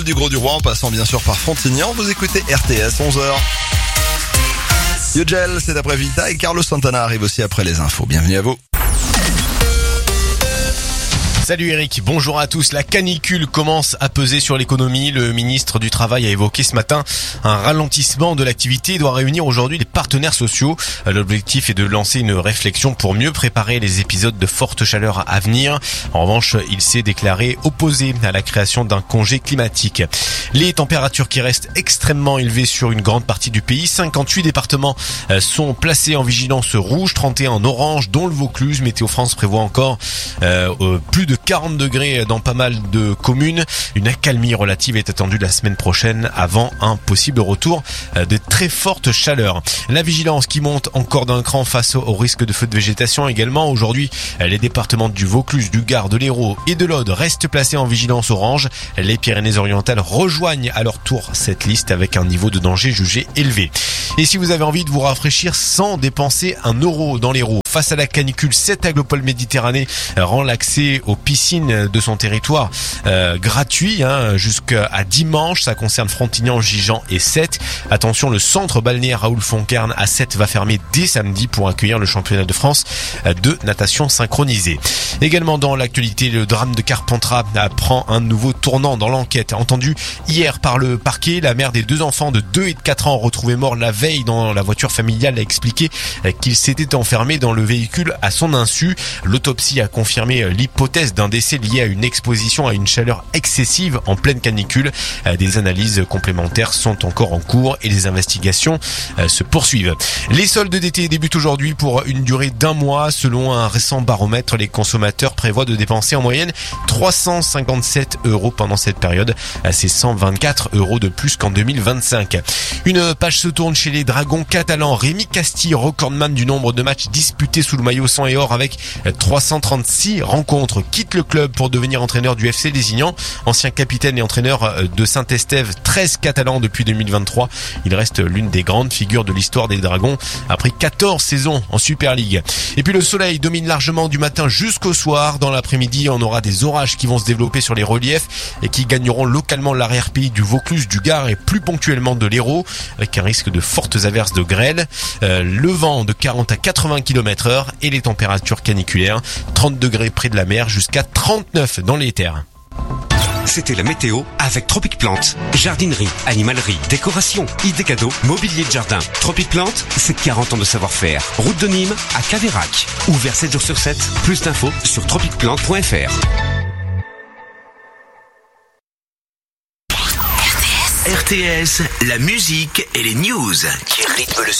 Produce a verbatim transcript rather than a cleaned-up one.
Dole du Gros du Roi en passant bien sûr par Frontignan. Vous écoutez R T S, onze heures. Yogel, c'est après Vita et Carlos Santana arrive aussi après les infos. Bienvenue à vous. Salut Eric, bonjour à tous. La canicule commence à peser sur l'économie. Le ministre du Travail a évoqué ce matin un ralentissement de l'activité et doit réunir aujourd'hui les partenaires sociaux. L'objectif est de lancer une réflexion pour mieux préparer les épisodes de forte chaleur à venir. En revanche, il s'est déclaré opposé à la création d'un congé climatique. Les températures qui restent extrêmement élevées sur une grande partie du pays. cinquante-huit départements sont placés en vigilance rouge, trente et un en orange, dont le Vaucluse. Météo France prévoit encore euh, euh, plus de quarante degrés dans pas mal de communes. Une accalmie relative est attendue la semaine prochaine avant un possible retour de très forte chaleur. La vigilance qui monte encore d'un cran face au risque de feu de végétation également. Aujourd'hui, les départements du Vaucluse, du Gard, de l'Hérault et de l'Aude restent placés en vigilance orange. Les Pyrénées-Orientales rejoignent à leur tour cette liste avec un niveau de danger jugé élevé. Et si vous avez envie de vous rafraîchir sans dépenser un euro dans l'Hérault, face à la canicule, cette Aglopole Méditerranée rend l'accès aux piscines de son territoire euh, gratuit hein, jusqu'à dimanche. Ça concerne Frontignan, Gijan et Sète. Attention, le centre balnéaire Raoul Foncerne à Sète va fermer dès samedi pour accueillir le championnat de France de natation synchronisée. Également dans l'actualité, le drame de Carpentras prend un nouveau tournant dans l'enquête. Entendu hier par le parquet, la mère des deux enfants de deux et de quatre ans retrouvés morts la veille dans la voiture familiale a expliqué qu'il s'était enfermé dans le véhicule à son insu. L'autopsie a confirmé l'hypothèse d'un décès lié à une exposition à une chaleur excessive en pleine canicule. Des analyses complémentaires sont encore en cours et les investigations se poursuivent. Les soldes d'été débutent aujourd'hui pour une durée d'un mois. Selon un récent baromètre, les consommateurs prévoient de dépenser en moyenne trois cent cinquante-sept euros pendant cette période. C'est cent vingt-quatre euros de plus qu'en deux mille vingt-cinq. Une page se tourne chez les Dragons catalans. Rémi Castille, recordman du nombre de matchs disputés sous le maillot sang et or avec trois cent trente-six rencontres, quitte le club pour devenir entraîneur du F C Lézignan. Ancien capitaine et entraîneur de Saint-Estève, treize catalans depuis deux mille vingt-trois. Il reste l'une des grandes figures de l'histoire des Dragons après quatorze saisons en Super League. Et puis le soleil domine largement du matin jusqu'au soir. Dans l'après-midi, on aura des orages qui vont se développer sur les reliefs et qui gagneront localement l'arrière-pays du Vaucluse, du Gard et plus ponctuellement de l'Hérault, avec un risque de fortes averses de grêle. Euh, le vent de quarante à quatre-vingts kilomètres heure et les températures caniculaires, trente degrés près de la mer jusqu'à trente-neuf dans les terres. C'était la météo avec Tropic Plante. Jardinerie, animalerie, décoration, idées cadeaux, mobilier de jardin. Tropic Plante, c'est quarante ans de savoir-faire. Route de Nîmes à Caveyrac. Ouvert sept jours sur sept. Plus d'infos sur tropic plante point f r. R T S, la musique et les news qui rythment le